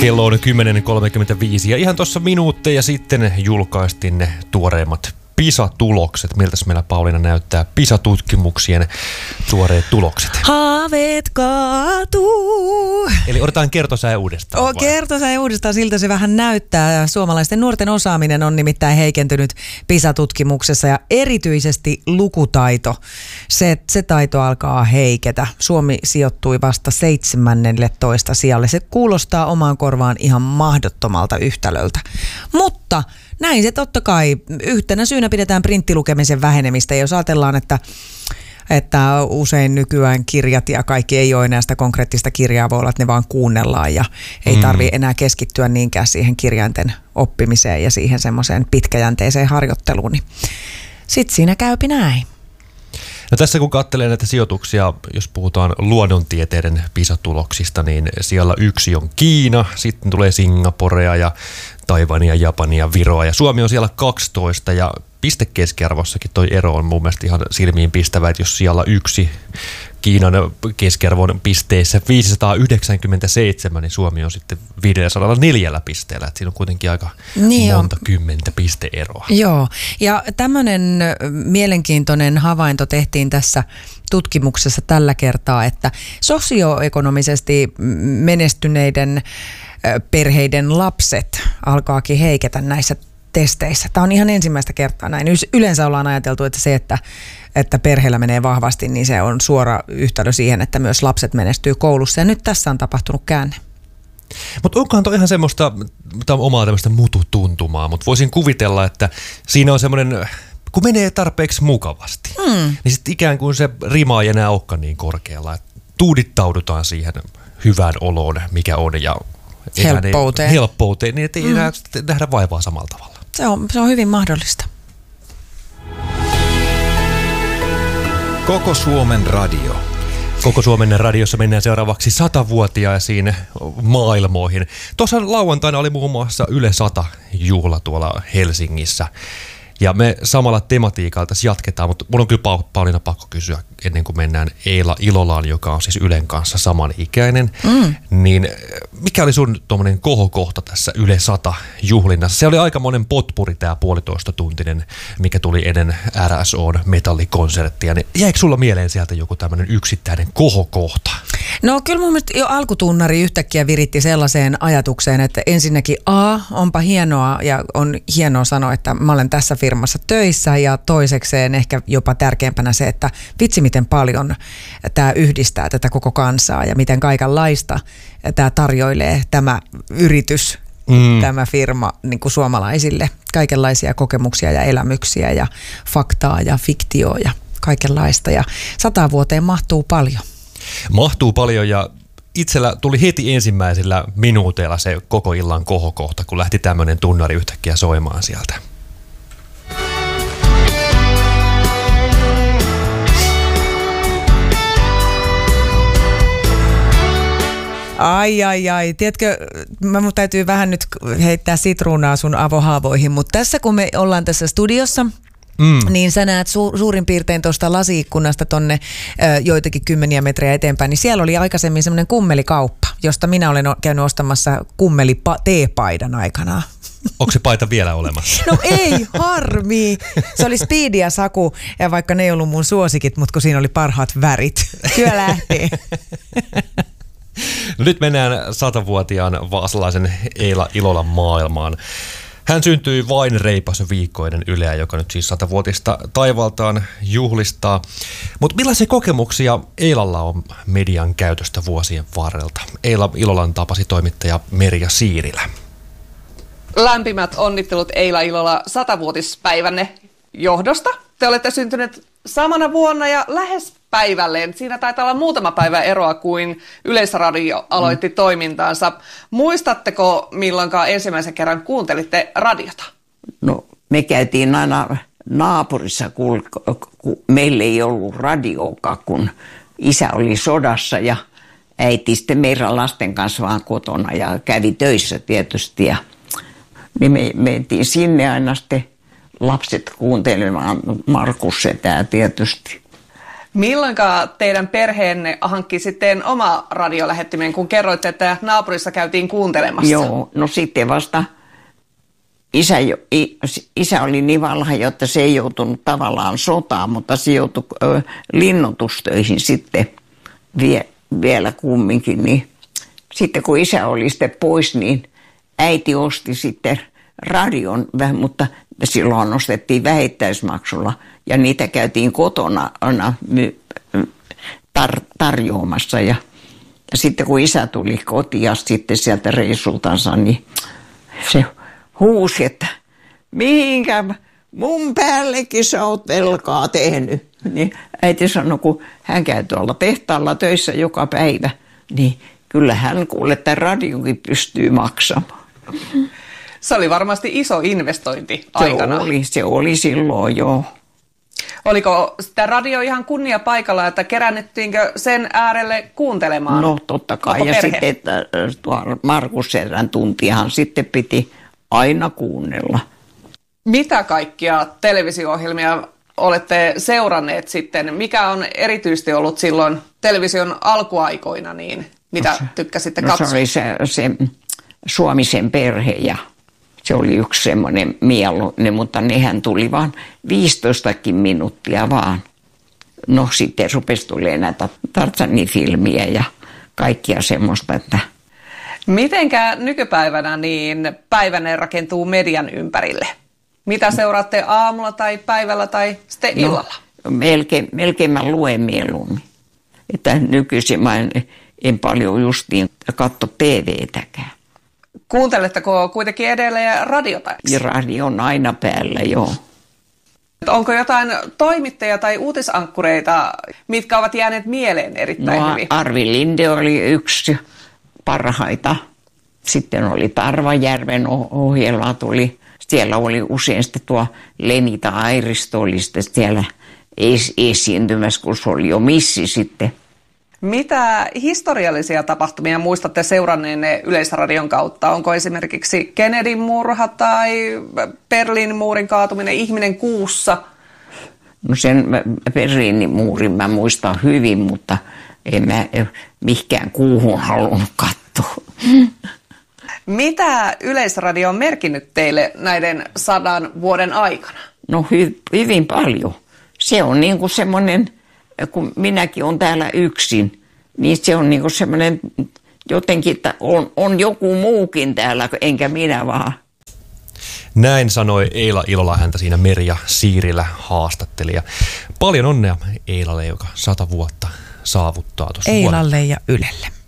Kello on 10.35 ja ihan tuossa minuutteja sitten julkaistiin ne tuoreimmat PISA-tulokset. Miltäs meillä Pauliina näyttää PISA-tutkimuksien tuoreet tulokset? Haaveet kaatuu. Eli otetaan kertosää uudestaan. Kertosää uudestaan, siltä se vähän näyttää. Suomalaisten nuorten osaaminen on nimittäin heikentynyt PISA-tutkimuksessa ja erityisesti lukutaito. Se taito alkaa heiketä. Suomi sijoittui vasta 17 sijalle. Se kuulostaa omaan korvaan ihan mahdottomalta yhtälöltä. Mutta näin se totta kai. Yhtenä syynä pidetään printtilukemisen vähenemistä. Jos ajatellaan, että usein nykyään kirjat ja kaikki ei ole enää sitä konkreettista kirjaa, voi olla, että ne vaan kuunnellaan ja ei tarvitse enää keskittyä niinkään siihen kirjainten oppimiseen ja siihen semmoiseen pitkäjänteiseen harjoitteluun. Niin sitten siinä käypi näin. No tässä kun katselee näitä sijoituksia, jos puhutaan luonnontieteiden PISA-tuloksista, niin siellä 1 on Kiina, sitten tulee Singaporea ja Taivania, Japania, Viroa ja Suomi on siellä 12 ja pistekeskiarvossakin toi ero on mun mielestä ihan silmiin pistävä, että jos siellä 1 Kiinan keskiarvon pisteissä 597, niin Suomi on sitten 504 pisteellä. Että siinä on kuitenkin aika monta kymmentä pisteeroa. Joo, ja tämmöinen mielenkiintoinen havainto tehtiin tässä tutkimuksessa tällä kertaa, että sosioekonomisesti menestyneiden perheiden lapset alkaakin heiketä näissä testeissä. Tämä on ihan ensimmäistä kertaa näin. Yleensä ollaan ajateltu, että se, että perheellä menee vahvasti, niin se on suora yhtälö siihen, että myös lapset menestyy koulussa. Ja nyt tässä on tapahtunut käänne. Mutta onkohan tuo ihan semmoista omaa tämmöistä mututuntumaa, mutta voisin kuvitella, että siinä on semmoinen, kun menee tarpeeksi mukavasti, niin sitten ikään kuin se rima ei enää olekaan niin korkealla. Tuudittaudutaan siihen hyvään oloon, mikä on, ja helppouteen, niin ettei enää nähdä vaivaa samalla tavalla. Se on hyvin mahdollista. Koko Suomen radio. Koko Suomen radiossa mennään seuraavaksi 100-vuotiaisiin maailmoihin. Tuossa lauantaina oli muun muassa Yle 100-juhla tuolla Helsingissä. Ja me samalla tematiikalta jatketaan, mutta mun on kyllä Pauliina pakko kysyä ennen kuin mennään Eila Ilolaan, joka on siis Ylen kanssa samanikäinen. Niin mikä oli sun tuommoinen kohokohta tässä Yle 100-juhlinnassa? Se oli aikamoinen potpuri tämä 1,5-tuntinen, mikä tuli ennen RSOn metallikonserttia. Niin jäikö sulla mieleen sieltä joku tämmöinen yksittäinen kohokohta? No kyllä mun mielestä jo alkutunnari yhtäkkiä viritti sellaiseen ajatukseen, että ensinnäkin onpa hienoa ja on hienoa sanoa, että mä olen tässä firmassa töissä ja toisekseen ehkä jopa tärkeämpänä se, että vitsi miten paljon tämä yhdistää tätä koko kansaa ja miten kaikenlaista tämä tarjoilee tämä yritys, tämä firma niin kuin suomalaisille. Kaikenlaisia kokemuksia ja elämyksiä ja faktaa ja fiktioa ja kaikenlaista ja 100 vuoteen mahtuu paljon. Mahtuu paljon ja itsellä tuli heti ensimmäisillä minuuteilla se koko illan kohokohta, kun lähti tämmöinen tunnari yhtäkkiä soimaan sieltä. Ai. Tiedätkö, mun täytyy vähän nyt heittää sitruunaa sun avohaavoihin, mutta tässä kun me ollaan tässä studiossa, niin sä näet suurin piirtein tuosta lasi-ikkunasta tonne joitakin kymmeniä metrejä eteenpäin, niin siellä oli aikaisemmin semmoinen kummelikauppa, josta minä olen käynyt ostamassa kummeli-teepaidan aikanaan. Onko se paita vielä olemassa? No ei, harmi. Se oli Speedy ja Saku, ja vaikka ne ei ollut mun suosikit, mutta kun siinä oli parhaat värit. Kyllä lähtee. No nyt mennään 100-vuotiaan vaasalaisen Eila Ilolan maailmaan. Hän syntyi vain reipas viikko ennen Yleä, joka nyt siis 100-vuotista taivaltaan juhlistaa. Mutta millaisia kokemuksia Eilalla on median käytöstä vuosien varrelta? Eila Ilolan tapasi toimittaja Merja Siirilä. Lämpimät onnittelut Eila Ilola 100-vuotispäivänne johdosta. Te olette syntyneet samana vuonna ja lähes päivälleen. Siinä taitaa olla muutama päivä eroa kuin Yleisradio aloitti toimintaansa. Muistatteko milloinkaan ensimmäisen kerran kuuntelitte radiota? No me käytiin aina naapurissa, kun meillä ei ollut radioakaan, kun isä oli sodassa ja äiti sitten meidän lasten kanssa vaan kotona ja kävi töissä tietysti. Ja me mentiin sinne aina sitten lapset kuuntelemaan Markus Setää tietysti. Milloinka teidän perheenne hankki sitten oma radiolähettimen, kun kerroitte, että naapurissa käytiin kuuntelemassa? Joo, no sitten vasta isä oli niin vanha, jotta se ei joutunut tavallaan sotaan, mutta se joutui linnoitustöihin sitten vielä kumminkin. Niin. Sitten kun isä oli sitten pois, niin äiti osti sitten radion, mutta silloin ostettiin vähittäismaksulla ja niitä käytiin kotona aina tarjoamassa. Ja sitten kun isä tuli kotiin sitten sieltä reissultansa, niin se huusi, että mihinkä mun päällekin sä oot velkaa tehnyt. Niin äiti sanoi, kun hän käy tuolla tehtaalla töissä joka päivä, niin kyllä hän kuulee, että radiokin pystyy maksamaan. Se oli varmasti iso investointi aikana. Se oli silloin, joo. Oliko sitä radio ihan kunnia paikalla, että kerännettiinkö sen äärelle kuuntelemaan? No totta kai, ja sitten että Markus Serrän tuntiahan sitten piti aina kuunnella. Mitä kaikkia televisio-ohjelmia olette seuranneet sitten? Mikä on erityisesti ollut silloin television alkuaikoina, niin mitä tykkäsitte katsoa? Se oli se Suomisen perhe ja se oli yksi semmoinen mieluinen, mutta nehän tuli vaan 15 minuuttia vaan. No sitten rupesi tulemaan näitä Tarzanin-filmiä ja kaikkia semmoista, että... Mitenkä nykypäivänä niin päivänne rakentuu median ympärille? Mitä seuraatte aamulla tai päivällä tai sitten illalla? No, melkein mä luen mieluummin. Että nykyisin mä en paljon justiin katso TV:täkään. Kuunteletteko kuitenkin edelleen radiota? Ja radio on aina päällä, joo. Onko jotain toimittajia tai uutisankkureita, mitkä ovat jääneet mieleen erittäin hyvin? Arvi Linde oli yksi parhaita. Sitten oli Tarvajärven ohjelma tuli. Siellä oli usein sitten tuo Lenita Airisto oli sitten siellä esiintymässä, kun se oli jo missi sitten. Mitä historiallisia tapahtumia muistatte seuranneenne Yleisradion kautta? Onko esimerkiksi Kennedyn murha tai Berliinin muurin kaatuminen, ihminen kuussa? No sen Berliinin muurin mä muistan hyvin, mutta en mä mihinkään kuuhun halunnut katsoa. Mitä Yleisradio on merkinnyt teille näiden 100 vuoden aikana? No hyvin paljon. Se on niin kuin semmoinen... Kun minäkin olen täällä yksin, niin se on niinku semmoinen jotenkin, että on joku muukin täällä, enkä minä vaan. Näin sanoi Eila Ilola, häntä siinä Merja Siirillä haastattelija. Paljon onnea Eilalle, joka 100 vuotta saavuttaa tuossa Eilalle ja Ylelle.